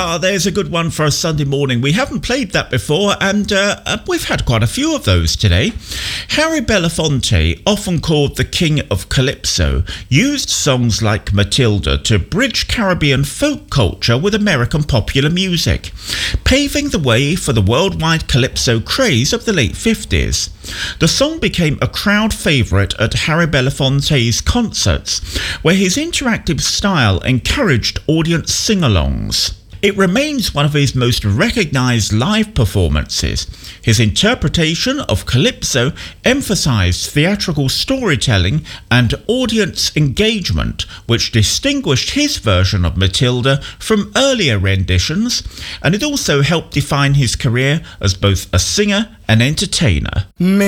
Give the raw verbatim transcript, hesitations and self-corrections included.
Ah, there's a good one for a Sunday morning. We haven't played that before, and uh, we've had quite a few of those today. Harry Belafonte, often called the King of Calypso, used songs like Matilda to bridge Caribbean folk culture with American popular music, paving the way for the worldwide calypso craze of the late fifties. The song became a crowd favourite at Harry Belafonte's concerts, where his interactive style encouraged audience sing-alongs. It remains one of his most recognised live performances. His interpretation of calypso emphasised theatrical storytelling and audience engagement, which distinguished his version of Matilda from earlier renditions, and it also helped define his career as both a singer and entertainer.